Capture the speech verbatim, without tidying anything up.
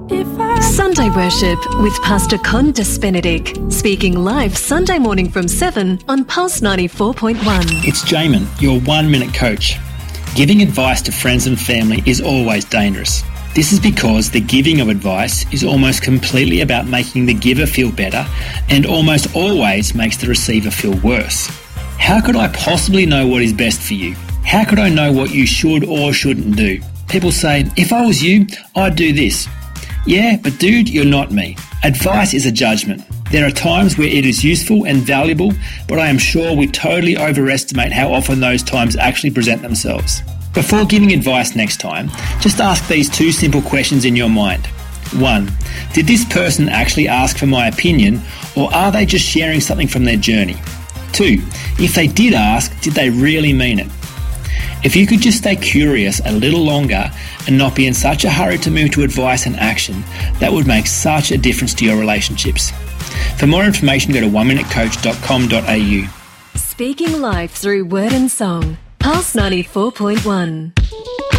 Sunday Worship with Pastor Condis Benedict, speaking live Sunday morning from seven on Pulse ninety-four point one. It's Jamin, your one-minute coach. Giving advice to friends and family is always dangerous. This is because the giving of advice is almost completely about making the giver feel better and almost always makes the receiver feel worse. How could I possibly know what is best for you? How could I know what you should or shouldn't do? People say, if I was you, I'd do this. Yeah, but dude, you're not me. Advice is a judgment. There are times where it is useful and valuable, but I am sure we totally overestimate how often those times actually present themselves. Before giving advice next time, just ask these two simple questions in your mind. One, did this person actually ask for my opinion, or are they just sharing something from their journey? Two, if they did ask, did they really mean it? If you could just stay curious a little longer and not be in such a hurry to move to advice and action, that would make such a difference to your relationships. For more information, go to one minute coach dot com dot a u. Speaking live through word and song. Pulse ninety-four point one.